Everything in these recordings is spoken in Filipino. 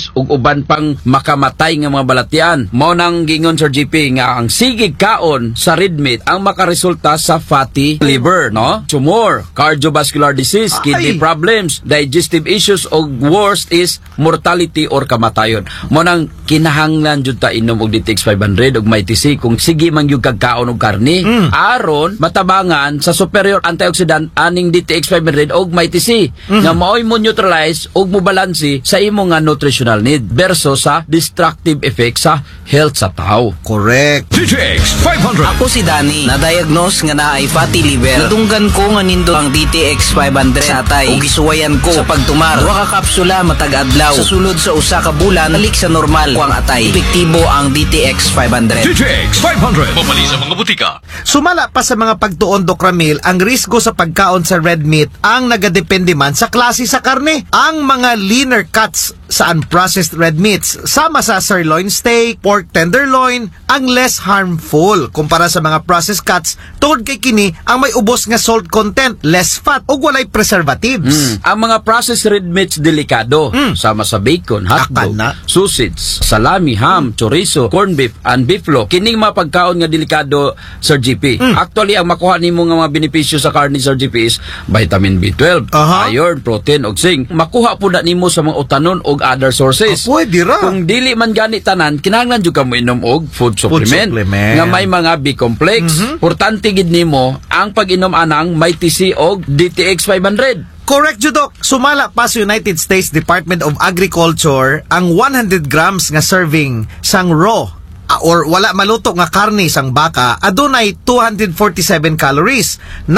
diabetes ug uban pang makamatay nga mga balatian. Mao nang gingon Sir GP nga ang sigig kaon sa red meat ang makaresulta sa fatty liver, no? Tumor, cardiovascular disease, kidney problems, digestive issues ug worst is mortality or kamatayon. Mao nang kinahanglan jud ta inom og DTX 500 ug may TC kung sige man gyud kagkaon og karne aron matabangan sa superior antioxidant aning DTX 500 og may TC nga maoy mo neutralize ug mo balanse sa imo nga nutritional need versus sa destructive effect sa health sa tao. Correct. DTX 500. Ako si Danny, na-diagnose nga naay fatty liver. Natunggan ko nga nindo ang DTX 500 sa atay ug gisuwayan ko sa pagtumar. Duha ka kapsula matag adlaw. Sa sulod sa usa ka bulan, balik sa normal ko ang atay. Epektibo ang DTX 500. DTX 500. Mabali sa mga butika. Sumala pa sa mga pagtuon, Doc Ramil, ang risgo sa pagkaon sa red meat ang nagadepende man sa klase sa karne. Ang mga leaner cuts sa unprocessed red meats, sama sa sirloin steak, pork tenderloin, ang less harmful kumpara sa mga processed cuts tungod kay kini ang may ubos nga salt content, less fat ug walay preservatives. Ang mga processed red meats delikado, sama sa bacon, hotdog, sausage, salami, ham, chorizo, corned beef, and beefalo. Kining mga pagkaon nga delikado, Sir GP. Actually, ang makuha nimo nga mga benepisyo sa karne, Sir GP, is vitamin B12, iron, protein, ug zinc. Makuha po na nimo sa mga utanon ug other sources. Pwede ra. Kung dili man gani tanan, kinahanglan jud ka mo inom og food supplement nga may mga B-complex. Importante gid nimo ang pag-inom anang may TC og DTX 500. Correct, Judok. Sumala pa sa United States Department of Agriculture ang 100 grams nga serving sang raw or wala maluto nga karne sang baka adunay 247 calories,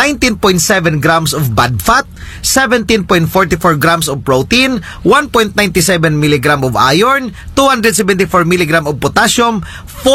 19.7 grams of bad fat, 17.44 grams of protein, 1.97 milligram of iron, 274 milligram of potassium,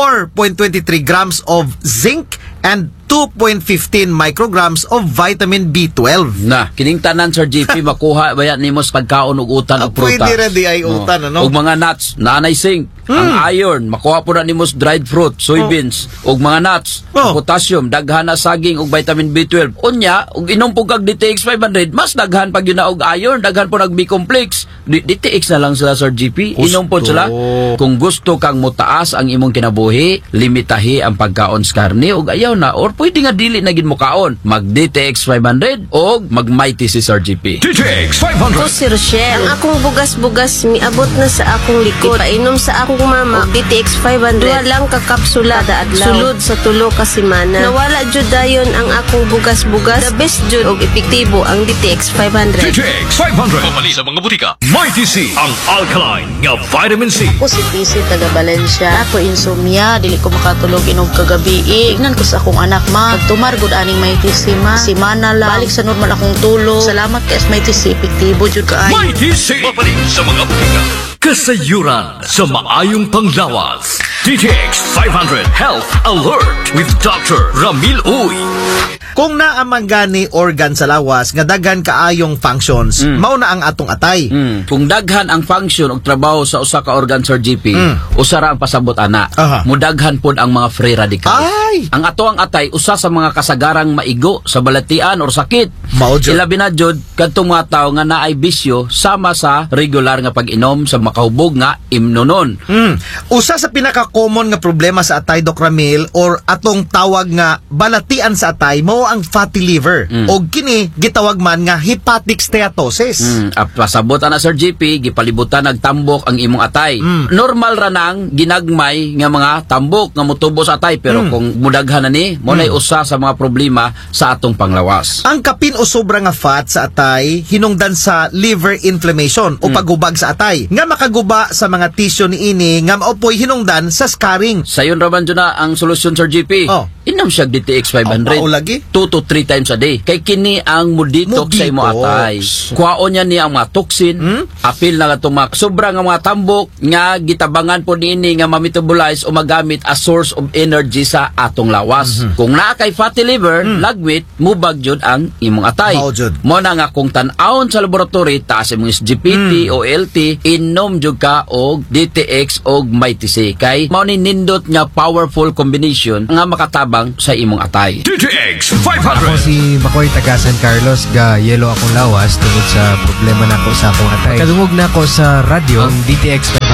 4.23 grams of zinc, and 2.15 micrograms of vitamin B12. Na, kining tanan, Sir GP, makuha bayan nimo sa pagkaon og utan og prutas. Pwede rin di ay utan, ano? Og mga nuts, naanay zinc, ang iron, makuha po na nimo sa dried fruit, soybeans, og mga nuts, potassium, daghan na saging og vitamin B12. Unya, og inom po kag DTX 500, mas daghan pag yun na og iron, daghan po nag B-complex. DTX na lang sila, Sir GP. Inom po sila. Kung gusto kang mutaas ang imong kinabuhi, limitahi ang pagkaon sa karne og ayaw na or pwede nga dili na gid mo kaon. Mag DTX 500 o mag Mighty si Sir GP. DTX 500. Ako si Rochelle. Ang akong bugas-bugas miabot na sa akong likod. Painom sa akong mama og DTX 500. Duha lang ka kapsula kada adlaw. Sulod sa tulo ka semana. Nawala jud dayon ang akong bugas-bugas. The best jud og epektibo ang DTX 500. DTX 500. Mabali sa mga butika. Mighty C, ang alkaline nga vitamin C. Ako si PC taga Valencia. Ako insomnia, dili ko makatulog inog kagabi. Ignan ko sa akong anak ma. Magtumar gud aning may TC ma. Simana lang. Balik sa normal akong tulog. Salamat kay may TC, epektibo jud kaayo. Mighty C, mabalik sa mga butika. Kasayuran sa maayong panglawas. DTX 500 Health Alert with Dr. Ramil Uy. Kung naaman gani organ sa lawas nga daghan kaayong functions, mao na ang atong atay. Kung daghan ang function og trabaho sa usa ka organ, Sir GP, usa ra ang pasabot ana. Mudaghan pod ang mga free radicals. Ang ato ang atay usa sa mga kasagarang maigo sa balatian or sakit. Ilabi na jud kadtong mga tawo nga naay bisyo sama sa regular nga pag-inom sa makahubog nga imnonon. Usa sa pinaka-common nga problema sa atay, Doc Ramil, or atong tawag nga balatian sa atay mao ang fatty liver. O kini gitawag man nga hepatic steatosis. Pasabot na, Sir GP, gipalibutan nagtambok ang imong atay. Normal ra nang ginagmay nga mga tambok nga motubo sa atay, pero kung mudaghan na ni, mo nay usa sa mga problema sa atong panglawas. Ang kapin o sobra nga fat sa atay hinungdan sa liver inflammation o paghubag sa atay nga makaguba sa mga tissue niini nga maopoy hinungdan sa scarring. Sayon ra man jud na ang solusyon, Sir GP. Inom siya DTX 500. Lagi 2 to 3 times a day. Kay kini ang muditox sa imo atay. Kuhaon niya ni ang mga toxin, apil na itong mga sobra nga mga tambok nga gitabangan po niini nga ma-metabolize o magamit as source of energy sa atong lawas. Kung naa kay fatty liver, lagwit, mubag jud ang imong atay. Mo na nga kung tan-awon sa laboratory taas imong SGPT o LT, inom jud ka og DTX og Mighty C. Kay mao ni nindot nga powerful combination nga makatabang sa imong atay. DTX 500. Ako si Makoy taga San Carlos, ga yelo akong lawas tungod sa problema nako sa akong atay. Kadungog na ako sa radyo ang DTX 500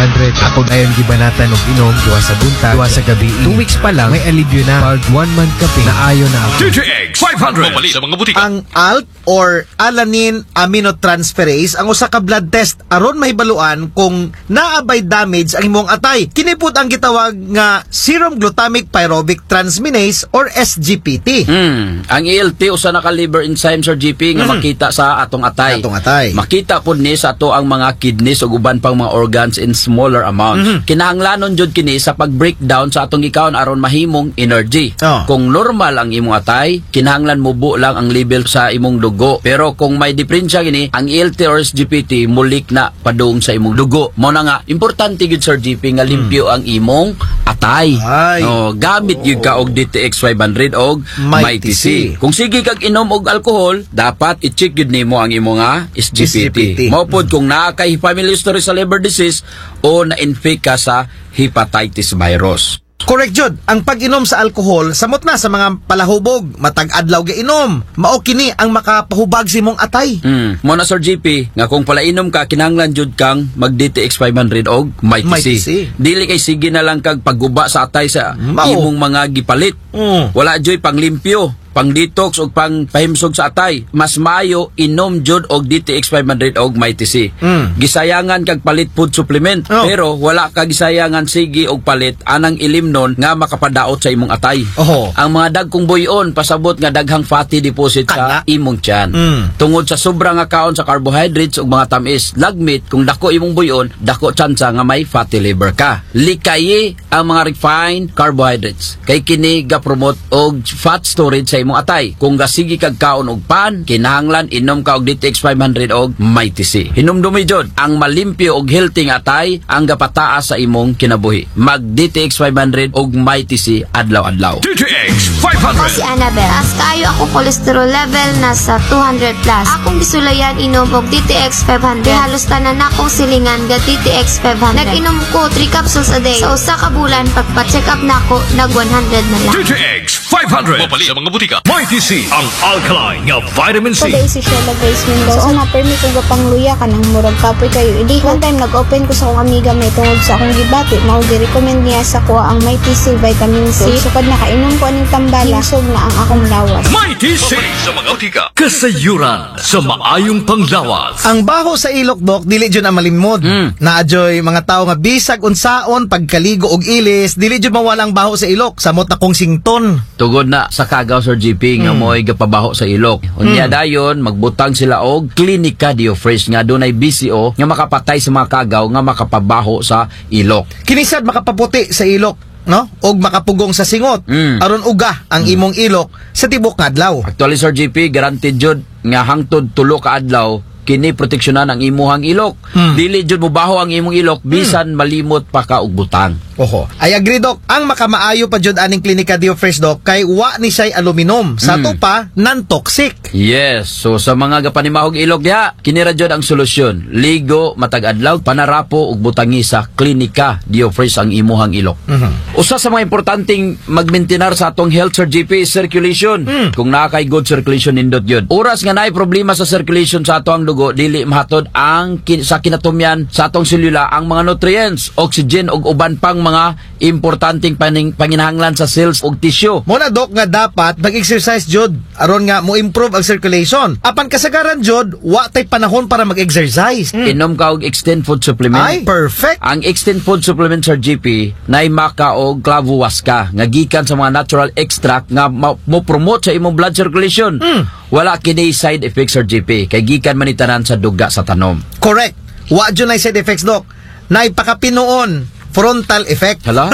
Ako dayon gibanatan og inom duwa sa buntag, duwa sa gabi. 2 weeks pa lang may alibyo na. Pag 1 month kape na ayo na ako. DTX 500 Mabali sa mga butika. Ang ALT or alanine aminotransferase ang usa ka blood test aron mahibaluan kung naabay damage ang imong atay. Kini pud ang gitawag nga serum glutamic pyruvic transminase or SGPT. Ang ELT usa na ka liver enzyme Sir GP nga makita sa atong atay. Atong atay. Makita pud ni sa ato ang mga kidneys ug uban pang mga organs in smaller amounts. Kinahanglanon jud kini sa pag-breakdown sa atong gikaon aron mahimong energy. Oh. Kung normal ang imong atay, kinahanglan mubo lang ang level sa imong dugo. Pero kung may diferensya gini, ang ELT or SGPT mulik na padung sa imong dugo. Mo na nga importante gid Sir GP nga limpyo ang imong atay. Ay. Oh, gamit gyud ka og DTX 500 og Mighty C. kung sige kag inom og alcohol, dapat i-check gyud nimo ang imo nga SGPT. SGPT. Mao pod kung naa kay family history sa liver disease o na-infect ka sa hepatitis virus. Correct jud, ang pag-inom sa alcohol samot na sa mga palahubog, matag adlaw ga inom. Mao kini ang makapahubag sa imong atay. Mo na Sir GP nga kung palainom ka kinahanglan jud kang mag DTX 500 og Mighty Mighty C. C. Dili kay sige na lang kag pagguba sa atay sa Mao. imong mga gipalit. Wala joy panglimpyo, pang detox o pang pahimsog sa atay. Mas maayo inom jud og DTX 500 og Mighty C. Gisayangan kag palit food supplement, Oh. pero wala ka gisayangan sige og palit anang ilimnon nga makapadaot sa imong atay. Oho. Ang mga dagkong buyon pasabot nga daghang fatty deposit Kana. sa imong tiyan. Tungod sa sobrang nga kaon sa carbohydrates ug mga tamis, lagmit kung dako imong buyon, dako tsansa nga may fatty liver ka. Likayi ang mga refined carbohydrates kay kini ga promote og fat storage sa imong atay. Kung gasigi kag kaon og pan, kinahanglan inom ka og DTX 500 og Mighty C. Hinumdumi jud ang malimpyo og healthy nga atay ang gapataas sa imong kinabuhi. Mag DTX 500 og Mighty C adlaw-adlaw. DTX Ako si 500 Annabel. Taas kayo ako cholesterol level nasa 200 plus. Akong gisulayan inom og DTX 500. Halos tanan akong silingan ga DTX 500. Nag-inom ko 3 capsules a day. Sa usa ka bulan pagpa-check up nako nag 100 na lang. DTX 500 Mabali sa mga butika. Mighty C ang alkaline nga vitamin C. Today si Sheila Grace Mendoza. So, na-permit ko pangluya ka ng murag kapoy kayo. Hindi, one time nag-open ko sa akong amiga may tungod sa akong gibati. Mao gi-recommend niya sa ko ang Mighty C vitamin C. So, pag nakainom ko aning tambala, hinsog na ang akong lawas. Mighty C sa mga butika. Kasayuran sa maayong panglawas. Ang baho sa ilok, Dok, dili jud ang malimod. Naadyoy mga tao nga bisag unsaon pagkaligo og ilis, dili jud mawala ang baho sa ilok samot na kung sington. Tugod na sa kagaw Sir GP nga mo'y gapabaho sa ilok. Unya dayon magbutang sila og Clinica Diofresh nga dunay BCO nga makapatay sa mga kagaw nga makapabaho sa ilok. Kinisad makapaputi sa ilok, no? Og makapugong sa singot. Aron uga ang imong ilok sa tibok nga adlaw. Actually Sir GP guaranteed jud nga hangtod 3 ka adlaw kini proteksyonan ang imuhang ilok. Dili jud mobaho ang imong ilok bisan malimot pa ka og butang. Oho. I agree, Dok. Ang makamaayo pa jud aning Clinica Diofresh, Dok, kay wa ni siya'y aluminum. Sa to pa, non-toxic. Yes, so sa mga gapanimahog ilok diha, kini ra jud ang solusyon. Ligo matag adlaw, panarapo ug butangi sa Clinica Diofresh ang imuhang ilok. Usa sa mga importanteng magmaintenar sa atong health Sir GP is circulation. Kung naa kay good circulation nindot yun. Oras nga naay problema sa circulation sa atong dugo, dili mahatod ang sa kinatumyan sa atong selula ang mga nutrients, oxygen ug uban pang mga importanteng panginahanglan sa cells ug tissue. Muna, Dok, nga dapat mag-exercise jud aron nga mo improve ang circulation. Apan kasagaran jud, wa tay panahon para mag-exercise. Inom ka og extend food supplement. Ay, perfect. Ang extend food supplement Sir GP nay maka og clavuasca nga gikan sa mga natural extract nga mo promote sa imong blood circulation. Wala kini side effects Sir GP kay gikan man itanan sa duga sa tanom. Correct. Wa jud nay side effects, Dok. Nay pakapinuon frontal effect. Hala?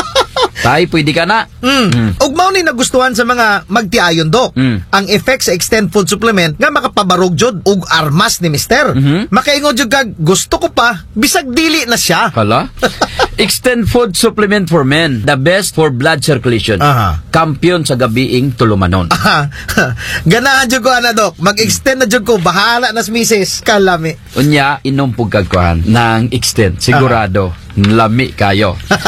Tay, pwede ka na. Ug mao ni nagustuhan sa mga magtiayon, Dok. Ang effect sa extend food supplement nga makapabarog jud ug armas ni mister. Makaingon jud kag gusto ko pa bisag dili na siya. Hala? Extend food supplement for men. The best for blood circulation. Aha. Kampiyon sa gabiing tulumanon. Ganahan jud ko ana, Dok. Mag-extend na jud ko, bahala na si misis. Kalami. Unya, inom pug kagkuhan ng extend. Sigurado, lami kayo.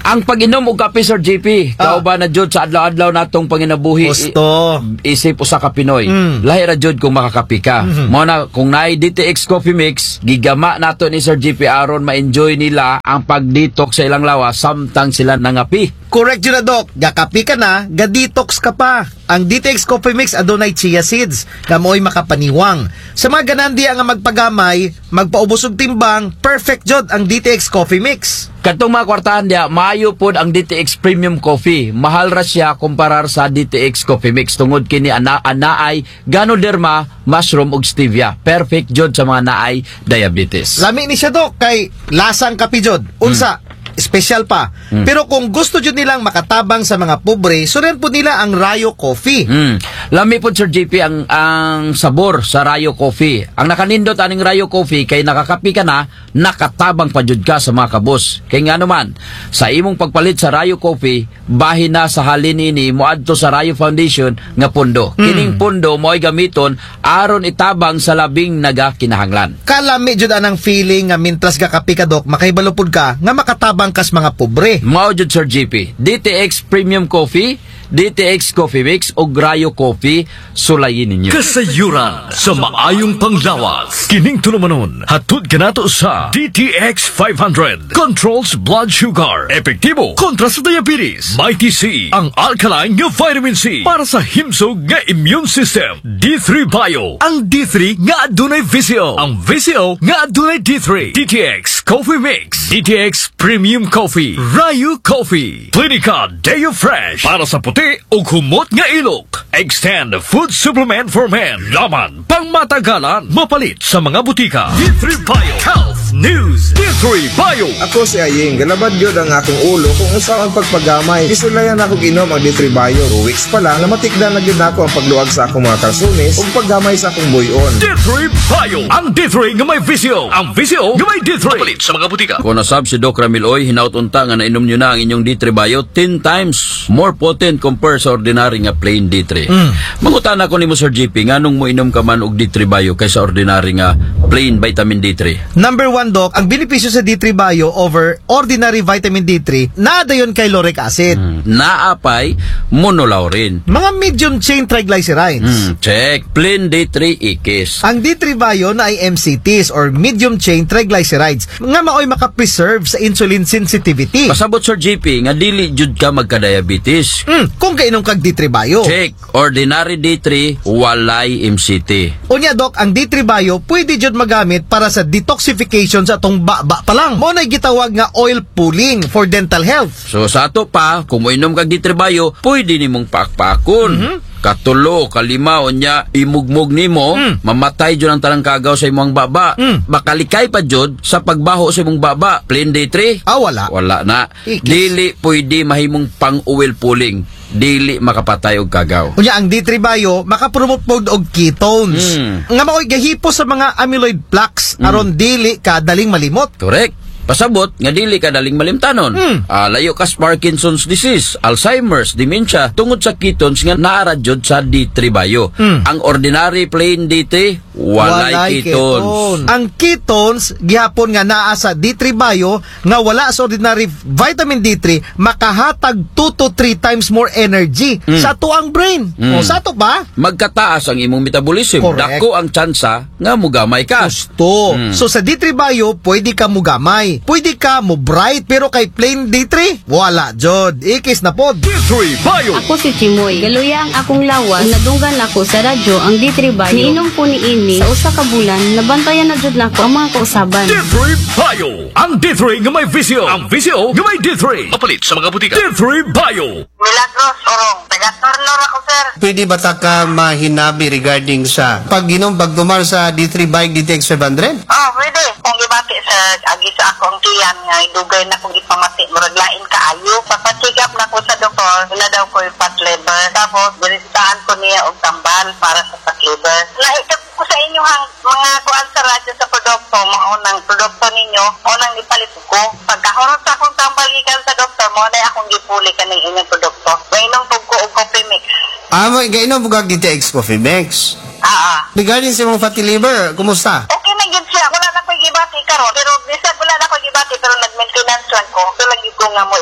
Ang pag-inom og kape, Sir JP, kauban na jud sa adlaw-adlaw natong panginabuhi. Gusto. Isip usa ka Pinoy. Lahi ra jud kung makakapi ka. Mao na kung naay DTX Coffee Mix, gigama nato ni Sir JP aron ma-enjoy nila ang pag-detox sa ilang lawas samtang sila nangapi. Correct yun na, Doc. Gakapi ka na, ga-detox ka pa. Ang DTX Coffee Mix adunay chia seeds, kamoy makapaniwang. Sa mga ganandi nga magpagamay, magpaubos og timbang, perfect jud ang DTX Coffee Mix. Katong mga kwartahan dia, maayo pod ang DTX Premium Coffee. Mahal ra siya kumparar sa DTX Coffee Mix tungod kini anaay Ganoderma, mushroom ug stevia. Perfect jud sa mga naay diabetes. Lami ni siya, Doc, kay lasang kapi jud. Unsa? Special pa. Pero kung gusto jud nilang makatabang sa mga pobre, sunan po nila ang Rayo Coffee. Lami po, Sir JP, ang sabor sa Rayo Coffee. Ang nakanindot aning Rayo Coffee kay nakakapi ka na, nakatabang pa jud ka sa mga kabos. Kay nga naman, sa imong pagpalit sa Rayo Coffee, bahin na sa halin ini moadto sa Rayo Foundation nga pundo. Kining pundo mo'y gamiton aron itabang sa labing nagakinahanglan. Kalami jud anang feeling nga mintras gakapi ka, Doc, makaibalupod ka nga makatabang kas mga pobre. Mao jud, Sir JP. DTX Premium Coffee, DTX Coffee Mix o Rayo Coffee, sulayin ninyo. Kasayuran sa maayong panglawas. Kining tulumanon, hatod kanato sa DTX 500. Controls blood sugar. Epektibo kontra sa diabetes. Mighty C, ang alkaline nga vitamin C para sa himsog nga immune system. D3 Bio, ang D3 nga adunay VCO. Ang VCO nga adunay D3. DTX Coffee Mix, DTX Premium Coffee, Rayo Coffee, Clinica Deo Fresh para sa puti o humot nga ilok. Extend Food Supplement for Men. Laman pang matagalan. Mapalit sa mga butika. D3 Bio Health News. D3 Bio. Ako si Aying, galabad yun ang akong ulo kung usa ang pagpagamay. Isulayan ako ginom ang D3 Bio. 2 weeks pa lang, namatikdan na gyud nako ang pagluag sa akong mga kalsones ug paggamay sa akong buyon. D3 Bio. Ang D3 nga may VCO. Ang VCO nga may D3. Mapalit sa mga butika. Kung nasab si Doc Ramil Oy, hinaut-unta nga nainom nyo na ang inyong D3 Bio 10 times more potent compare sa ordinary nga plain D3. Mangutana ko nimo, Sir JP, nganong mo inom ka man og D3 Bio kaysa ordinary nga plain vitamin D3? Number 1, Doc, ang benepisyo sa D3 Bio over ordinary vitamin D3, naadayon kay lauric acid. Naapay monolaurin. Mga medium chain triglycerides. Check. Plain D3 ikis. Ang D3 Bio na ay MCTs or medium chain triglycerides nga maoy makapreserve sa insulin sensitivity. Pasabot, Sir JP, nga dili jud ka magka-diabetes. Kung kainom kag D3 Bio. Check. Ordinary D3, walay MCT. Unya, Doc, ang D3 Bio pwede jud magamit para sa detoxification sa atong baba pa lang. Mo na gitawag nga oil pulling for dental health. So sa ato pa, kung moinom kag D3 Bio, pwede nimong pakpakon. Katulo, kalima, unya, imugmog nimo, mamatay jud ang tanang kagaw sa imong baba. Makalikay pa jud sa pagbaho sa imong baba. Plain D3? Wala. Wala na. Ikis. Dili pwede mahimong pang-oil pulling. Dili makapatay og kagaw. Unya, ang D3 Bio makapromote pod og ketones. Nga maoy gahipo sa mga amyloid plaques aron dili ka daling malimot. Correct. Pasabot nga dili ka daling malimtanon. Layo ka sa Parkinson's disease, Alzheimer's, dementia tungod sa ketones nga naara jud sa D3 Bio. Ang ordinary plain D3 walay ketones. Ang ketones gihapon nga naa sa D3 Bio nga wala sa ordinary vitamin D3 makahatag 2 to 3 times more energy sa tuang brain. O sa to ba? Magkataas ang imong metabolism. Correct. Dako ang tsansa nga mugamay ka. Gusto. So sa D3 Bio pwede ka mugamay. Pwede ka mo bright pero kay plain D3 wala jud. Ikis na pod. D3 Bio. Ako si Chimoy. Galuya ang akong lawas. Nadunggan ako sa radyo ang D3 Bio. Niinom ko ni ini sa usa ka bulan. Nabantayan na jud nako ang mga kausaban. D3 Bio. Ang D3 nga may VCO. Ang VCO nga may D3. Mapalit sa mga butika. D3 Bio. Milagros Orong, taga-Tornor ako, sir. Pwede ba ta ka mahinabi regarding sa pag-inom, pagdumar sa D3 Bike DTX 500? Pwede. Kung gibati sa agi sa akong tiyan nga, idugay na kong ipamati, murag lain kaayo. Papatigap na ko sa doktor, na daw ko yung fat liver. Tapos, binistaan ko niya og tambal para sa fat liver. Nahitap ko sa inyo ang mga kuan sa radyo sa produkto, maunang produkto ninyo, unang ipalit ko. Pagkahurot sa akong tambal ikan sa doktor, mo na akong gipuli kaning inyong produkto. Gainom ko og coffee mix. Gainom bugag DTX Coffee Mix. Regarding sa mong fatty liver, kumusta? Okay na gid siya. Wala na ko gibati karon. Pero bisag wala na ko gibati pero nag-maintenance lang ko. So lagi ko nga mo inom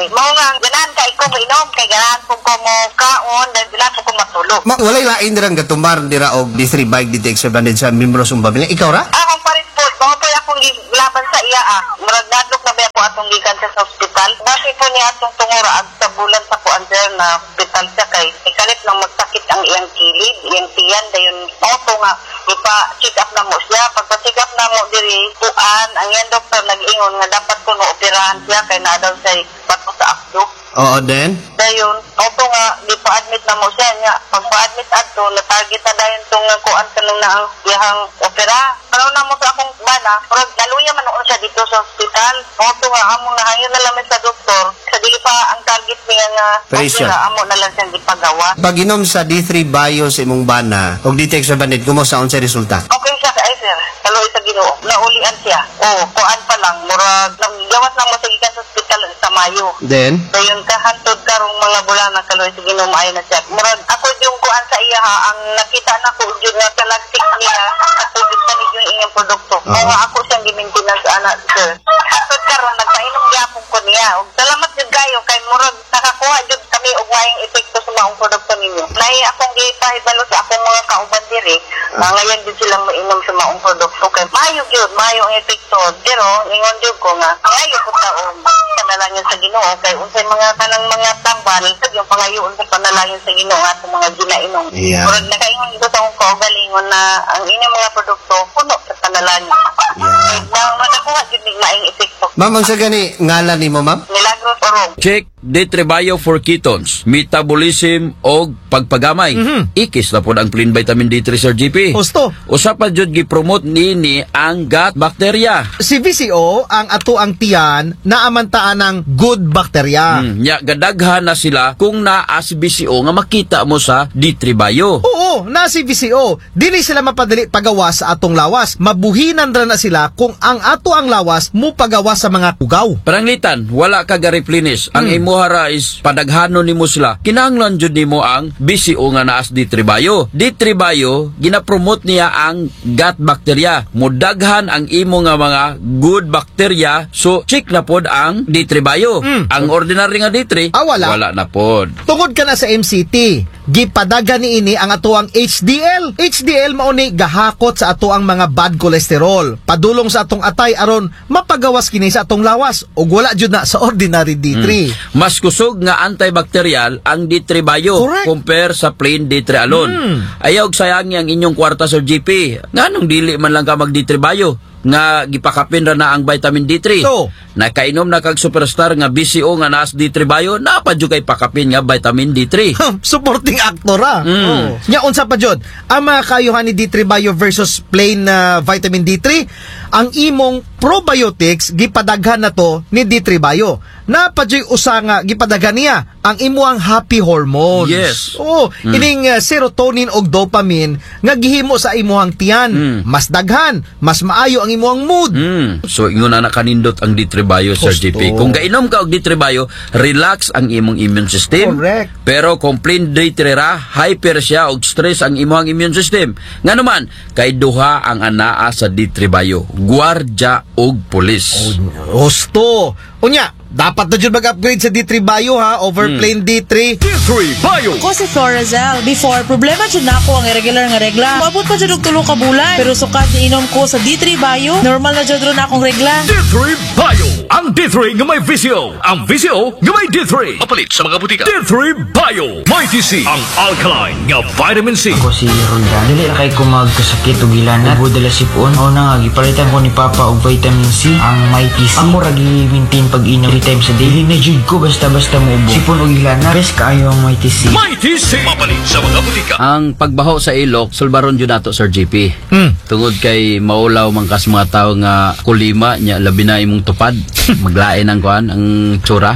gani. Mao nga ganahan kay ko inom kay ganahan ko mo kaon dahil ganahan ko matulog. Walay lain dirang gatumar dira og D3 bike DTX 500 sa membro sung babil. Ikaw ra? Akong parit po, mao po akong laban sa iya Murag nadlok na ba ako atong gikan sa hospital. Basi po niya atong tungura ag sa bulan sa kuan na hospital siya kay ikalit nang magsakit ang iyang kilid, iyang tiyan dayon mao to nga ipa-check up na mo siya. Pagpa-check up na mo diri kuan ang iyang doktor nag-ingon nga dapat ko no operahan siya kay naa daw say bato sa akdo. Oo, then? Dayon, auto nga, di pa-admit na mo siya niya. Pag-pa-admit ato, na-target na dayon itong kuan ka nung na ang iyang opera. Pero na mo sa akong bana, pero naluya man noon siya dito sa hospital. Auto nga, among nahangyo na lang sa doktor. Sa dili pa ang target niya nga opera, amo na lang siyang ipagawa. Pag inom sa D3 Bio sa imong bana, o DTX 500, kumusta ang sa resulta? Okay siya ka, sir. Kaloy sa Ginoo. Naulian siya. Kuan pa lang. Murag, gawas lang masigikan sa hospital sa Mayo. Then? Dayon kahantod karong mga bulan na kaloy sa Ginoo maayo na siya. Murag ako yung kuan sa iya ha, ang nakita na ko jud nga talastik niya at jud sa yung iyang produkto. Mga ako siyang gi-maintenance ana sir. Hantod karon nagpainom gyapon ko niya. Ug salamat jud kayo kay murag nakakuha jud kami og maayong epekto sa maong produkto ninyo. Nay akong gipahibalo sa akong mga kauban diri, ngayon jud silang mainom sa maong produkto kay maayo jud, maayo ang epekto. Pero ingon jud ko nga, maayo ko taon panalangin sa Ginoo kay unsay mga kanang mga tambal yung pangayoon sa panalangin sa Ginoo atong mga ginainom. Yeah. Murag nakaingon ko tong ko galingon na ang inyong mga produkto puno sa panalangin. Yeah. Nang makakuha jud ning maayong epekto. Ma'am, ang sa gani ngalan nimo, ma'am? Milagros Orong. Check D3 Bio for ketones, metabolism og pagpagamay. Ikis na po ang clean vitamin D3 Sir GP. Gusto. Usa pa jud gi-promote nini ang gut bacteria. Si VCO ang ato ang tiyan na amantaan ng good bacteria. Nya gadaghan na sila kung naa si VCO nga makita mo sa D3 Bio. Oo, na si VCO. Dili sila mapadali pagawas sa atong lawas. Mabuhinan ra na sila kung ang ato ang lawas mo pagawas sa mga kugaw. Paranglitan, wala ka ga-replenish. Ang imuhara is padaghanon nimo sila. Kinahanglan jud nimo ang VCO nga naa sa D3 Bio. D3 Bio gina-promote niya ang gut bacteria. Mudaghan ang imo nga mga good bacteria. So check na pod ang D3 Bio. Ang ordinary nga D3 wala na pod. Tungod ka na sa MCT, gipadaga ni ini ang ato ang HDL. HDL mao ni gahakot sa ato ang mga bad cholesterol. Padulong sa atong atay aron mapagawas kini sa atong lawas ug wala jud na sa ordinary D3. Mas kusog nga antibacterial ang D3 Bio compare sa plain D3 alone. Ayaw sayangi ang inyong kwarta Sir GP. Nganong dili man lang ka mag D3 Bio nga gipakapin ra na ang vitamin D3. So, nakainom na kag superstar nga BCO nga nas D3 Bio, napadyo kay pakapin nga vitamin D3. Supporting actor ra. Nya unsa pa jud ang mga kayuhan ni D3 Bio versus plain vitamin D3? Ang imong probiotics gipadaghan na to ni D3 Bio. Napadyoy usa nga gipadaghan niya ang imuang happy hormones. Yes. Ining serotonin og dopamine nga gihimo sa imuhang tiyan. Mas daghan, mas maayo ang imuhang mood. So ingon na kanindot ang D3 Bio Sir GP. Kung gainom ka og D3 Bio, relax ang imong immune system. Correct. Pero kung plain D3 ra, hyper siya og stress ang imong immune system. Nganuman kay duha ang anaa sa D3 Bio, gwardiya og pulis. Gusto. Unya, dapat na dyan mag-upgrade sa D3 Bio ha, over plain D3. D3 Bio! Ako si Florazel. Before, problema dyan na ako ang irregular nga regla. Maabot pa dyan og 3 ka bulan. Pero sukat inom ko sa D3 Bio, normal na dyan ron akong regla. D3 Bio! Ang D3 nga may VCO. Ang VCO nga may D3. Mapalit sa mga butika. D3 Bio! May TC. Ang alkaline nga vitamin C. Ako si Roldan. Dili na kay ko magkasakit o gilanat. Budala sipon. O na nga, gipalitan ko ni Papa og vitamin C. Ang may TC. Ako ragi-maintain pag-inom 3 times a day. Dili na jud ko basta-basta mo ubo. Sipon o gilanat. Best kaayo ang may TC. May TC. Mapalit sa mga butika. Ang pagbaho sa ilok, sulbaron yun nato Sir GP. Tungod kay maulaw man kas mga tao nga kulima nya labi na imong tupad. Maglain ang kuan ang tsura.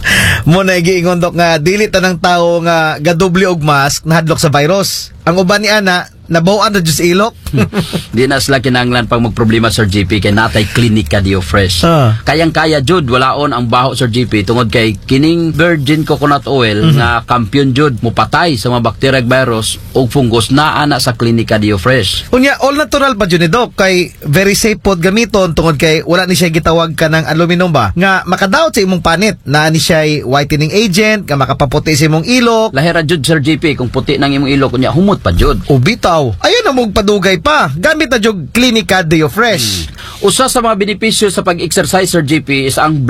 Mo na giingon dok nga dili tanang tawo nga gadoble og mask nahadlok sa virus. Ang uban ni ana nabawaan na Diyos ilok. Di na sila kinanglan pag magproblema, Sir JP, kay natay Klinika Dio Fresh. Kayang-kaya jud walaon ang baho, Sir JP, tungod kay kining virgin coconut oil nga kampiyon jud mupatay sa mga bacteria, virus ug fungus naa na sa Klinika Dio Fresh. Unya, all natural pa dyan ni Doc, kay very safe pod gamiton tungod kay wala ni siya gitawag ka ng aluminum ba nga makadaot sa imong panit na ni siya whitening agent nga makapaputi sa imong ilok. Lahira jud, Sir JP, kung puti nang imong ilok kunya humot pa jud. Ubitaw, ayun na mong padugay pa. Gamit na jud Klinika Dio Fresh. Usa sa mga benepisyo sa pag-exercise, Sir JP, is ang